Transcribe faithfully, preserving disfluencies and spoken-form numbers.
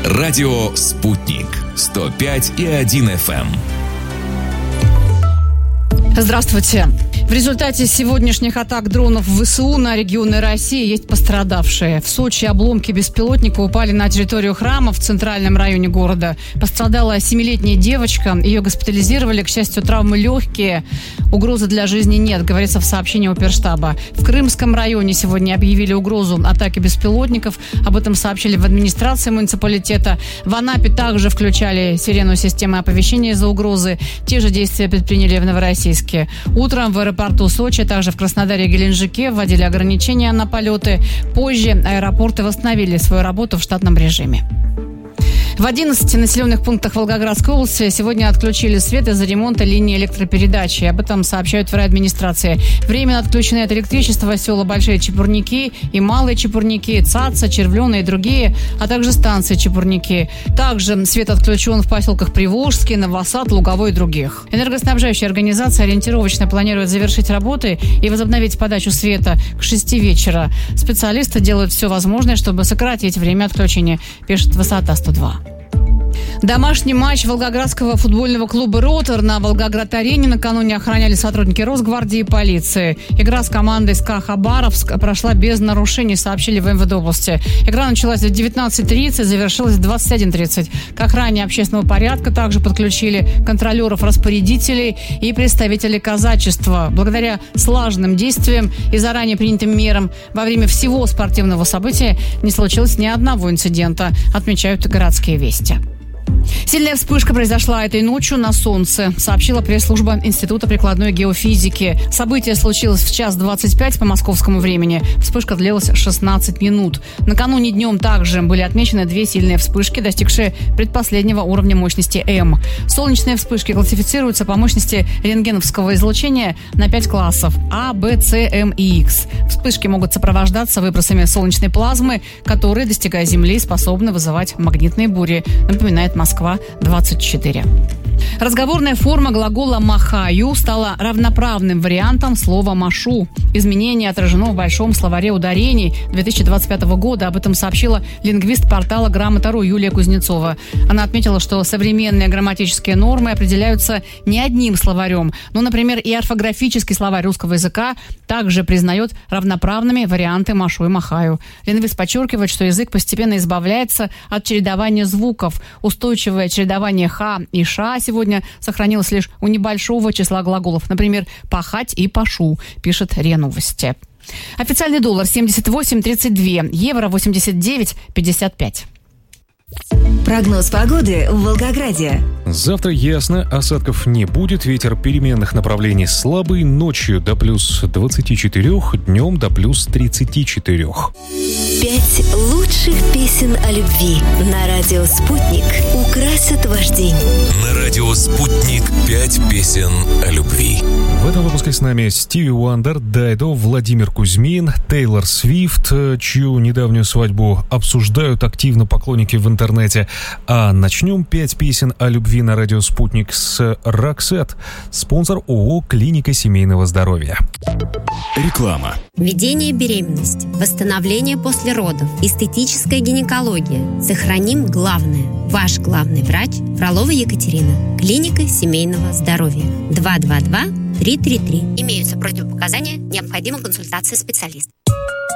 Радио «Спутник». сто пять и один эф эм. Здравствуйте. В результате сегодняшних атак дронов ВСУ на регионы России есть пострадавшие. В Сочи обломки беспилотника упали на территорию храма в центральном районе города. Пострадала семилетняя девочка. Ее госпитализировали. К счастью, травмы легкие. Угрозы для жизни нет, говорится в сообщении оперштаба. В Крымском районе сегодня объявили угрозу атаки беспилотников. Об этом сообщили в администрации муниципалитета. В Анапе также включали сирену системы оповещения из-за угрозы. Те же действия предприняли в Новороссийске. Утром в аэропорту Сочи, также в Краснодаре и Геленджике вводили ограничения на полеты. Позже аэропорты восстановили свою работу в штатном режиме. В одиннадцати населенных пунктах Волгоградской области сегодня отключили свет из-за ремонта линии электропередачи. Об этом сообщают в райадминистрации. Временно отключены от электричества села Большие Чепурники и Малые Чепурники, Цаца, Червленые и другие, а также станции Чепурники. Также свет отключен в поселках Приволжский, Новосад, Луговой и других. Энергоснабжающая организация ориентировочно планирует завершить работы и возобновить подачу света к шести вечера. Специалисты делают все возможное, чтобы сократить время отключения, пишет Высота сто два. Домашний матч волгоградского футбольного клуба «Ротор» на Волгоград-арене накануне охраняли сотрудники Росгвардии и полиции. Игра с командой СКА Хабаровск прошла без нарушений, сообщили в эм вэ дэ области. Игра началась в девятнадцать тридцать, завершилась в двадцать один тридцать. К охране общественного порядка также подключили контролеров-распорядителей и представителей казачества. Благодаря слаженным действиям и заранее принятым мерам во время всего спортивного события не случилось ни одного инцидента, отмечают городские вести. Сильная вспышка произошла этой ночью на Солнце, сообщила пресс-служба Института прикладной геофизики. Событие случилось в час двадцать пять по московскому времени. Вспышка длилась шестнадцать минут. Накануне днем также были отмечены две сильные вспышки, достигшие предпоследнего уровня мощности М. Солнечные вспышки классифицируются по мощности рентгеновского излучения на пять классов А, Б, С, М и Х. Вспышки могут сопровождаться выбросами солнечной плазмы, которые, достигая Земли, способны вызывать магнитные бури, напоминает Москва двадцать четыре. Разговорная форма глагола «махаю» стала равноправным вариантом слова «машу». Изменение отражено в большом словаре ударений две тысячи двадцать пятого года. Об этом сообщила лингвист портала «Грамота точка ру» Юлия Кузнецова. Она отметила, что современные грамматические нормы определяются не одним словарем. Но, например, и орфографический словарь русского языка также признает равноправными варианты «машу» и «махаю». Лингвист подчеркивает, что язык постепенно избавляется от чередования звуков. Устойчивое чередование «ха» и «ша» сегодня сохранилось лишь у небольшого числа глаголов. Например, «пахать» и «пашу», пишет РИА Новости. Официальный доллар семьдесят восемь тридцать два, евро восемьдесят девять пятьдесят пять. Прогноз погоды в Волгограде. Завтра ясно, осадков не будет, ветер переменных направлений слабый, ночью до плюс двадцати четырёх, днем до плюс тридцати четырёх. Пять лучших песен о любви на радио «Спутник» украсят ваш день. На радио «Спутник» пять песен о любви. В этом выпуске с нами Стиви Уандер, Дайдо, Владимир Кузьмин, Тейлор Свифт, чью недавнюю свадьбу обсуждают активно поклонники в интернете. А начнем пять песен о любви на радио «Спутник» с Роксет, спонсор ООО «Клиника семейного здоровья». Реклама. Введение беременности, восстановление после родов, эстетическая гинекология. Сохраним главное. Ваш главный врач Фролова Екатерина. Клиника семейного здоровья. два два два три три три. Имеются противопоказания, необходима консультация специалиста.